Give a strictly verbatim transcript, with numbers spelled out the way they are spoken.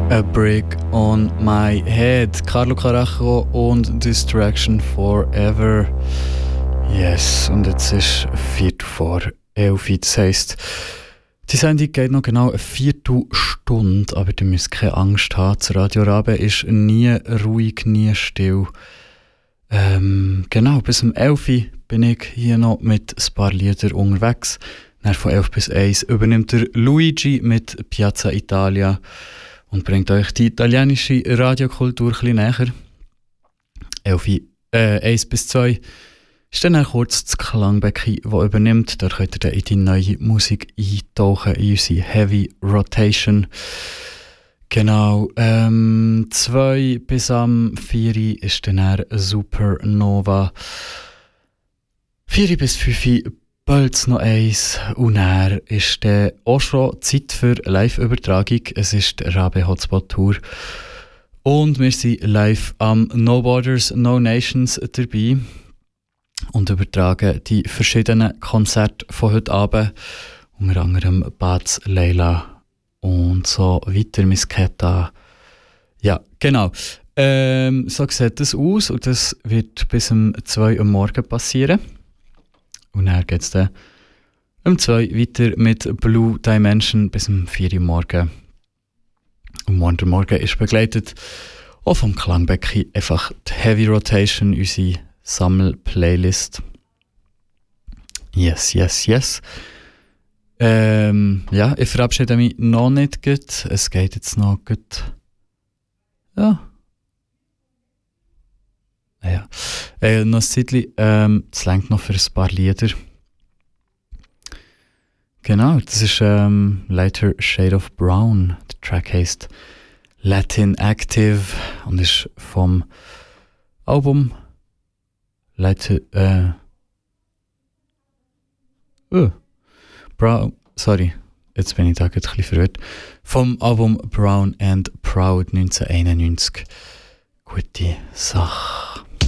A Brick on My Head. Carlo Carajo und Distraction Forever. Yes, und jetzt ist Viertel vor elf. Das heisst, die Sendung geht noch genau eine Viertelstunde, aber ihr müsst keine Angst haben. Das Radio Rabe ist nie ruhig, nie still. Ähm, genau, bis um elf bin ich hier noch mit ein paar Liedern unterwegs. Dann von elf bis eins übernimmt der Luigi mit Piazza Italia und bringt euch die italienische Radiokultur ein bisschen näher. elf, äh, eins bis zwei ist dann auch kurz das Klangbecken, das übernimmt. Da könnt ihr dann in die neue Musik eintauchen, in unsere Heavy Rotation. Genau, ähm, zwei bis am vier ist dann eher Supernova. vier bis fünf bald noch eins und dann ist dann auch schon Zeit für Live-Übertragung. Es ist die Rabe Hotspot Tour und wir sind live am No Borders, No Nations dabei und übertragen die verschiedenen Konzerte von heute Abend, unter anderem Bats Leila und so weiter, Misketa. Ja, genau. Ähm, so sieht das aus und das wird bis um zwei Uhr morgen passieren. Und dann geht es dann um zwei weiter mit Blue Dimension bis um vier Uhr morgen. Und morgen Morgen ist begleitet auch vom Klangbecken einfach die Heavy Rotation, unsere Sammel-Playlist. Yes, yes, yes. Ähm, ja, ich verabschiede mich noch nicht gut. Es geht jetzt noch gut. Ja. Ja. Äh, noch ein Zeitchen, ähm, das reicht noch für ein paar Lieder. Genau, das ist ähm, Lighter Shade of Brown. Der Track heisst Latin Active und ist vom Album Lighter, äh, uh, Brown, sorry, jetzt bin ich da gerade ein bisschen verwirrt. Vom Album Brown and Proud neunzehnhunderteinundneunzig. Gute Sache.